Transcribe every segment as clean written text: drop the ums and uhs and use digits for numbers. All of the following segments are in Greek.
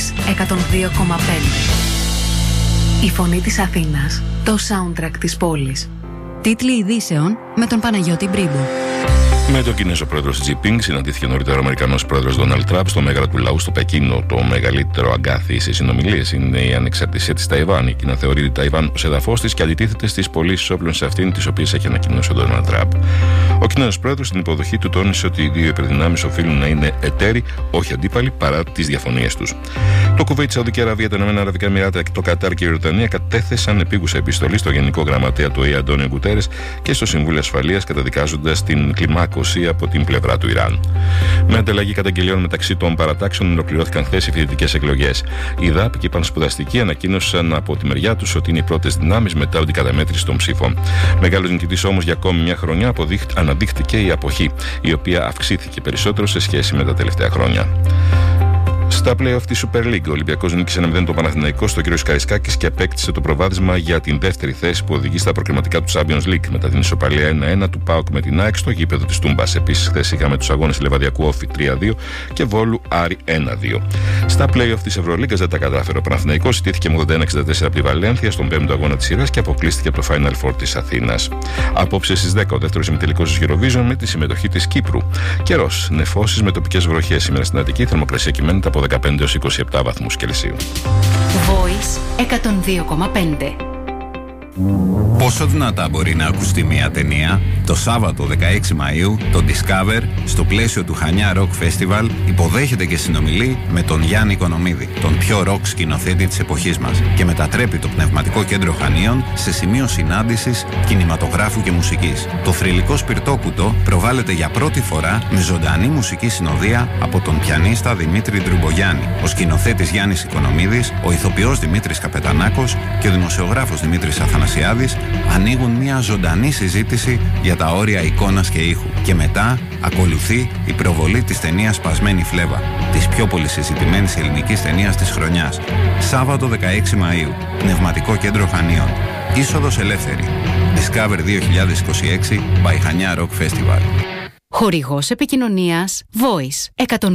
Voice 102,5. Η φωνή της Αθήνας, το soundtrack της πόλης. Τίτλοι ειδήσεων με τον Παναγιώτη Μπρίμπο. Με τον Κινέζο πρόεδρο Xi Jinping συναντήθηκε νωρίτερα ο Αμερικανός πρόεδρος Ντόναλντ Τραμπ στο μέγαρο του λαού στο Πεκίνο. Το μεγαλύτερο αγκάθι σε συνομιλίες είναι η ανεξαρτησία της Ταϊβάν. Η Κίνα θεωρεί τη Ταϊβάν ως έδαφος της και αντιτίθεται στις πωλήσεις όπλων σε αυτήν, τις οποίες έχει ανακοινώσει ο Ντόναλντ Τραμπ. Ο Κινέζος πρόεδρος στην υποδοχή του τόνισε ότι οι δύο υπερδυνάμεις οφείλουν να είναι εταίροι, όχι αντίπαλοι, παρά τις διαφωνίες τους. Το Κουβέιτ, η Σαουδική Αραβία, τα Ηνωμένα Αραβικά Εμιράτα, το Κατάρ και η Ιορδανία κατέθεσαν επίγουσα επιστολή στο Γενικό Γραμματέα του ΟΗΕ Αντώνιο Γκουτέρες και στο Συμβούλιο Ασφαλείας, καταδικάζοντας την κλιμάκωση από την πλευρά του Ιράν. Με ανταλλαγή καταγγελιών μεταξύ των παρατάξεων, ολοκληρώθηκαν χθες οι φοιτητικές εκλογές. Οι ΔΑΠ και οι πανσπουδαστικοί ανακοίνωσαν από τη μεριά τους ότι είναι οι πρώτες δυνάμεις μετά την καταμέτρηση των ψήφων. Μεγάλος νικητής όμως για ακόμη μια χρονιά αναδείχθηκε η αποχή, η οποία αυξήθηκε περισσότερο σε σχέση με τα τελευταία χρόνια. Στα play-off της Super League, ο Ολυμπιακός νίκησε 1-0 τον Παναθηναϊκό στο κ. Καρισκάκης και απέκτησε το προβάδισμα για την δεύτερη θέση που οδηγεί στα προκριματικά του Champions League μετά την ισοπαλία 1-1 του ΠΑΟΚ με την ΑΕΚ στο γήπεδο της Τούμπας. Επίσης, χθες είχαμε τους αγώνες Λεβαδιακού Όφη 3-2 και Βόλου Άρη 1-2. Στα play-off της Ευρωλίγκας δεν τα κατάφερε. Ο Παναθηναϊκός ιτήθηκε με 81-64 από τη Βαλένθια στον 5ο αγώνα της σειράς και αποκλείστηκε από το Final Four της Αθήνας. Απόψε στις 10 ο δεύτερος ημιτελικός της Eurovision με τη συμμετοχή της Κύπρου. Καιρός, νεφώσεις με τοπικές βροχές. Σήμερα στην Αττική θερμοκρασία κυμαίνεται από 15 έως 27 βαθμούς Κελσίου. Voice 102,5. Πόσο δυνατά μπορεί να ακουστεί μια ταινία? Το Σάββατο 16 Μαΐου το Discover στο πλαίσιο του Χανιά Rock Festival υποδέχεται και συνομιλεί με τον Γιάννη Οικονομίδη, τον πιο rock σκηνοθέτη της εποχής μας, και μετατρέπει το Πνευματικό Κέντρο Χανίων σε σημείο συνάντησης κινηματογράφου και μουσικής. Το θρυλικό Σπιρτόκουτο προβάλλεται για πρώτη φορά με ζωντανή μουσική συνοδεία από τον πιανίστα Δημήτρη Ντρουμπογιάννη, ο σκηνοθέτης Γιάννης Οικονομίδης, ο ηθοποιός Δημήτρης Καπετανάκος και ο δημοσιογράφος Δημήτρης Αθανασιάδης ανοίγουν μια ζωντανή συζήτηση για τα όρια εικόνας και ήχου. Και μετά ακολουθεί η προβολή της ταινίας Σπασμένη Φλέβα, της πιο πολυσυζητημένης ελληνικής ταινίας της χρονιάς. Σάββατο 16 Μαΐου, Πνευματικό Κέντρο Χανίων. Είσοδος ελεύθερη. Discover 2026 by Χανιά Rock Festival. Χορηγός επικοινωνίας Voice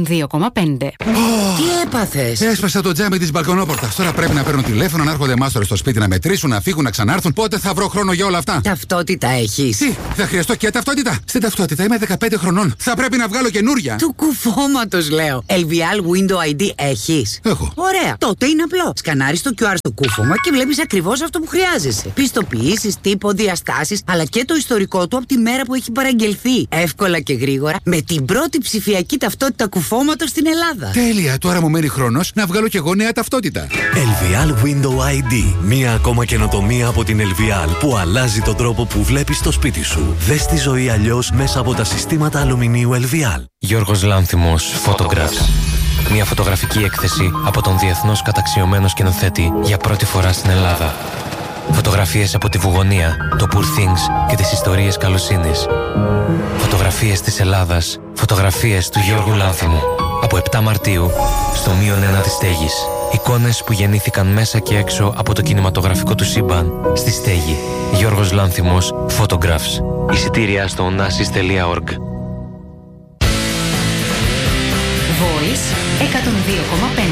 102,5. Τι έπαθες? Έσπασα το τζάμι της μπαλκονόπορτας. Τώρα πρέπει να παίρνω τηλέφωνο, να έρχονται μάστορες στο σπίτι να μετρήσουν, να φύγουν, να ξανάρθουν. Πότε θα βρω χρόνο για όλα αυτά? Ταυτότητα έχεις? Τι, θα χρειαστώ και ταυτότητα? Στην ταυτότητα είμαι 15 χρονών. Θα πρέπει να βγάλω καινούρια. Του κουφώματος λέω. LVL Window ID έχεις? Έχω. Ωραία. Τότε είναι απλό. Σκανάρεις το QR στο κούφωμα και βλέπεις ακριβώς αυτό που χρειάζεσαι. Πιστοποιήσεις, τύπο, διαστάσεις, αλλά και το ιστορικό του από τη μέρα που έχει παραγγελθεί. Εύκολα και γρήγορα με την πρώτη ψηφιακή ταυτότητα κουφώματος στην Ελλάδα. Τέλεια, τώρα μου μένει χρόνος να βγάλω κι εγώ νέα ταυτότητα. LVL Window ID. Μία ακόμα καινοτομία από την LVL που αλλάζει τον τρόπο που βλέπεις το σπίτι σου. Δες τη ζωή αλλιώς μέσα από τα συστήματα αλουμινίου LVL. Γιώργος Λάνθιμος, Photographs. Μια φωτογραφική έκθεση από τον διεθνώς καταξιωμένο σκηνοθέτη για πρώτη φορά στην Ελλάδα. Φωτογραφίες από τη Βουγωνία, το Poor Things και τις ιστορίες καλοσύνης. Φωτογραφίες της Ελλάδας, φωτογραφίες του Γιώργου Λάνθιμου. Από 7 Μαρτίου, στο -1 της Στέγης. Εικόνες που γεννήθηκαν μέσα και έξω από το κινηματογραφικό του σύμπαν στη Στέγη. Γιώργος Λάνθιμος, Photographs. Εισιτήρια στο onasis.org. Voice 102,5.